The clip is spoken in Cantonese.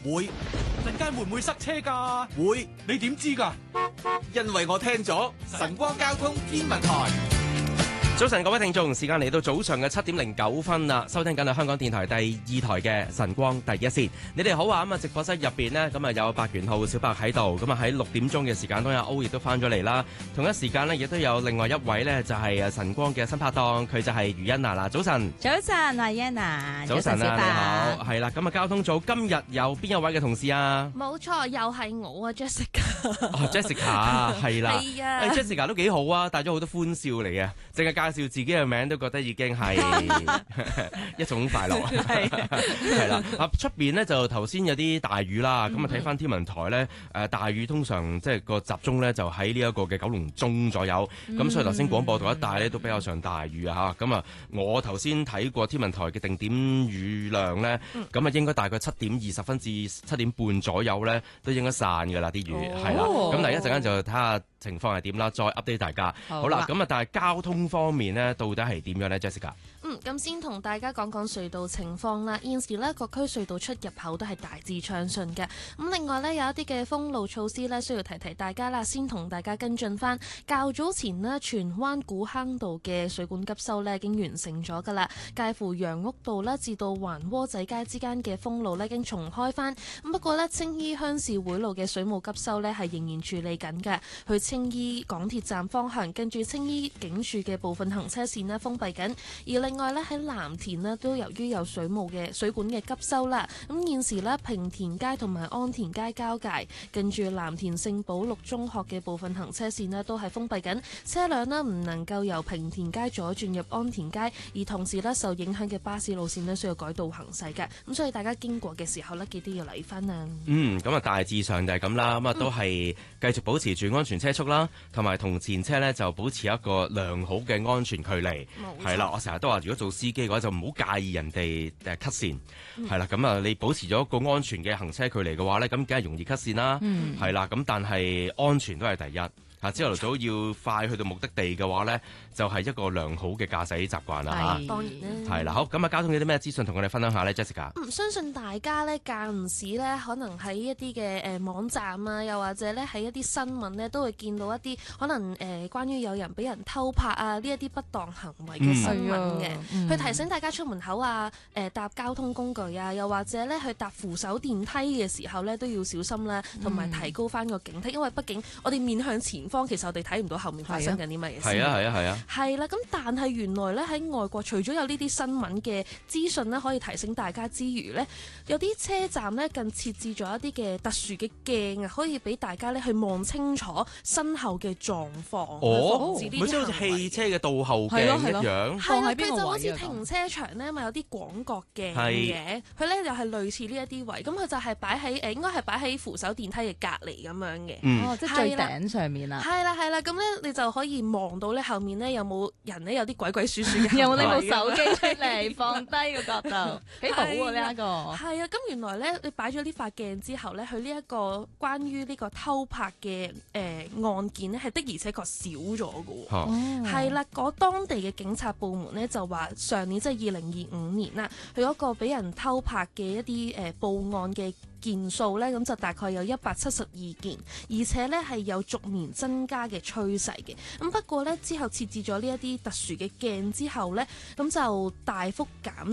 會。 陣間會唔會塞車㗎？ 會， 你點知㗎？ 因為我聽咗晨光交通天文台。 早晨，各位聽眾，時間嚟到早上嘅7:09啦，收聽緊係香港電台第2台嘅晨光第一線。你哋好啊！咁啊，直播室入邊呢，咁啊有白元浩、小白喺度，咁啊喺6點鐘嘅時間，當日歐亦都翻咗嚟啦。同一時間呢，亦都有另外一位呢，就係晨光嘅新拍檔，佢就係余欣娜啦。早晨， 早晨，阿 Yana， 早晨啊，你好，係啦。咁啊，交通組今日有邊一位嘅同事啊？ 冇錯，又係我啊 ，Jessica。 Jessica 係啦， 係啊 ，Jessica 都幾好啊，帶咗好多歡笑嚟嘅，淨係介紹自己嘅名都覺得已經係一種快樂。係啦，出邊呢就頭先有啲大雨啦，咁啊睇翻天文台呢，大雨通常即係個集中呢就喺呢一個嘅九龍中左右，咁所以頭先廣播道一帶呢都比較上大雨啊嚇，咁啊我頭先睇過天文台嘅定點雨量呢，咁啊應該大概7:20至7點半左右呢都應該散㗎啦啲雨，係啦，咁但係一陣間就睇下情況係點啦，再 update 大家。好啦，咁啊但係交通方面呢，到底係點樣呢 Jessica？ 咁先同大家講講隧道情況啦。現時呢，各區隧道出入口都係大致暢順嘅。咁另外呢，有一啲嘅封路措施呢，需要提大家啦。先同大家跟進翻，較早前呢，荃灣古坑道嘅水管急修呢已經完成咗㗎啦。介乎楊屋道呢至到環窩仔街之間嘅封路呢已經重開翻。咁不過呢，青衣鄉事會路嘅水務急修呢係仍然處理緊嘅。去青衣港鐵站方向，跟住青衣警署嘅部分行車線呢封閉緊。而另外咧喺藍田呢都由於有水管嘅急修啦，咁現時呢，平田街同埋安田街交界，跟住藍田聖保祿中學嘅部分行車線呢都係封閉緊，車輛呢唔能夠由平田街左轉入安田街，而同時呢，受影響嘅巴士路線呢需要改道行駛嘅，咁所以大家經過嘅時候呢，記得要留意翻啊。 咁啊大致上就係咁啦，咁啊都係繼續保持住安全車速啦，同埋同前車呢就保持一個良好嘅安全距離。係啦，我成日都話，如果做司機嘅話就唔好介意人哋cut線，係啦，咁啊你保持咗一個安全嘅行車距離嘅話咧，咁梗係容易cut線啦，係啦，咁但係安全都係第一。朝頭早要快去到目的地嘅話呢，就係一個良好嘅駕駛習慣啦嚇。 當然啦。 係啦，好，咁啊，交通有啲咩資訊同我哋分享下呢 Jessica？ 相信大家呢間唔時呢，可能喺一啲嘅網站啊，又或者呢喺一啲新聞呢，都會見到一啲可能關於有人俾人偷拍啊呢一啲不當行為嘅新聞嘅，去提醒大家出門口啊，搭交通工具啊，又或者呢去搭扶手電梯嘅時候呢，都要小心啦，同埋提高翻個警惕，因為畢竟我哋面向前方，其實我哋睇唔到後面發生緊啲乜嘢事。係啊。 係啦，咁但係原來咧喺外國，除咗有呢啲新聞嘅資訊咧，可以提醒大家之餘咧，有啲車站咧更設置咗一啲嘅特殊嘅鏡啊，可以俾大家咧去望清楚身後嘅狀況。 哦，咪即係好似汽車嘅倒後鏡一樣。 係啦，佢就好似停車場咧，咪有啲廣角鏡嘅，佢咧又係類似呢一啲位，咁佢就係擺喺應該係擺喺扶手電梯嘅隔離咁樣嘅。 即係最頂上面啦。 係啦，咁咧你就可以望到咧後面咧有冇人咧有啲鬼鬼祟祟嘅， 有冇拎部手機出嚟放低個角度，幾好喎呢一個。 係啊，咁原來咧你擺咗呢塊鏡之後咧，佢呢一個關於呢個偷拍嘅案件咧係的而且確少咗㗎喎。係啦，當地嘅警察部門咧就話上年即係2025年啦，佢嗰個俾人偷拍嘅一啲報案嘅件數呢，咁就大概有172件，而且呢係有逐年增加嘅趨勢嘅。咁不過呢，之後設置咗呢一啲特殊嘅鏡之後呢，咁就大幅減